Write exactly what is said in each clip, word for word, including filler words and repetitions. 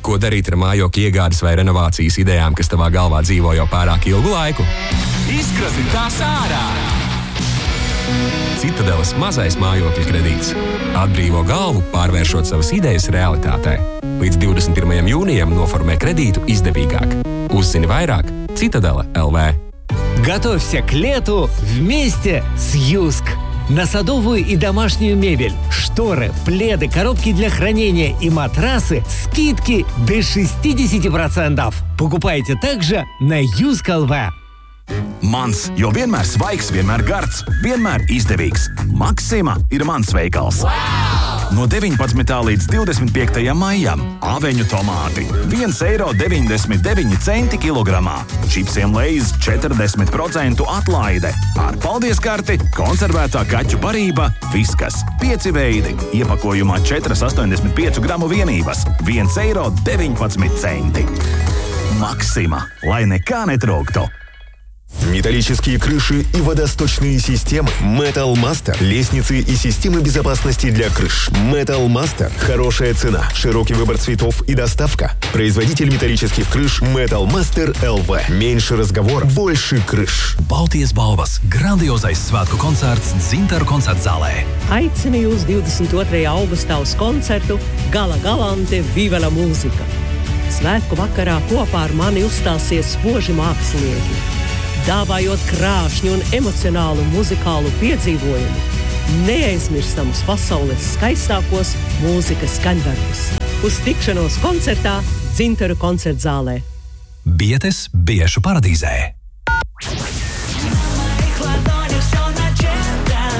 Ko darīt ar mājokļa iegādes vai renovācijas idejām, kas tavā galvā dzīvo jau pārāk ilgu laiku? Izkrati tās ārā! Citadeles mazais mājokļa kredīts. Atbrīvo galvu, pārvēršot savas idejas realitātē. Līdz divdesmit pirmajam jūnijam noformē kredītu izdevīgāk. Uzzini vairāk Citadele точка эл ви. Готовься к лету вместе с Юск. На садовую и домашнюю мебель, шторы, пледы, коробки для хранения и матрасы скидки до шестьдесят процентов. Покупайте также на Юск точка эл ви. Mans, jo vienmēr svaigs, vienmēr gards, vienmēr izdevīgs. Maksima ir mans veikals. Wow! No deviņpadsmitā līdz divdesmit piektajam maijam aveņu tomāti viens eiro deviņdesmit deviņi centi kilogramā. Čipsiem Lay's četrdesmit procentu atlaide. Ar paldies karti konservētā kaķu barība Viskas. Pieci veidi. Iepakojumā četras astoņdesmit piecu gramu vienības. viens eiro deviņpadsmit centi. Maksima, lai nekā netrūktu. Металлические крыши и водосточные системы. Metal Master. Лестницы и системы безопасности для крыш. Metal Master. Хорошая цена, широкий выбор цветов и доставка. Производитель металлических крыш Metal Master точка эл ви. Меньше разговоров, больше крыш. Baltijas balvas grandiozais svētku koncerts Dzintaru koncertzālē. Aicinu jūs divdesmit otrajā augustā uz koncertu Gala Galante Viva la mūzika. Svētku vakarā kopā ar mani uzstāsies spoži mākslinieki, dāvājot krāšņu un emocionālu muzikālu piedzīvojumu, neaizmirstamus pasaules skaistākos mūzikas skaņdarbus. Uz tikšanos koncertā Dzintaru koncertzālē. Bietes Biešu paradīzē.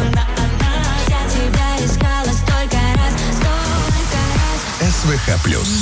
эс вэ ха плюс.